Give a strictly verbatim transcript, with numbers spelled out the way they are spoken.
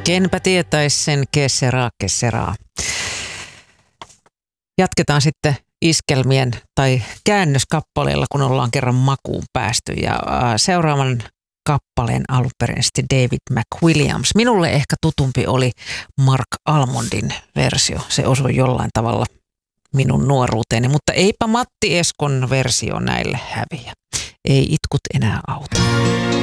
Kenpä tietäisi sen, kesseraa, kesseraa. Jatketaan sitten iskelmien tai käännöskappaleilla, kun ollaan kerran makuun päästy. Ja seuraavan kappaleen alunperin David McWilliams. Minulle ehkä tutumpi oli Mark Almondin versio. Se osui jollain tavalla minun nuoruuteeni, mutta eipä Matti Eskon versio näille häviä. Ei itkut enää auta.